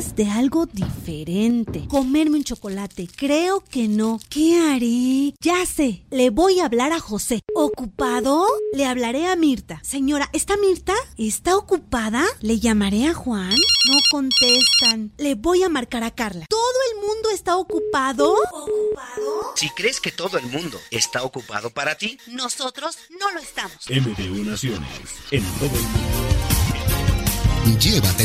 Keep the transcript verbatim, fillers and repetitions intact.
ganas de algo diferente. Comerme un chocolate. Creo que no. ¿Qué haré? Ya sé. Le voy a hablar a José. ¿Ocupado? Le hablaré a Mirta. Señora, ¿está Mirta? ¿Está ocupada? ¿Le llamaré a Juan? No contestan. Le voy a marcar a Carla. ¿Todo el mundo está ocupado? ¿Ocupado? Si crees que todo el mundo está ocupado para ti, nosotros no lo estamos. M D U Naciones, en todo el mundo. Llévate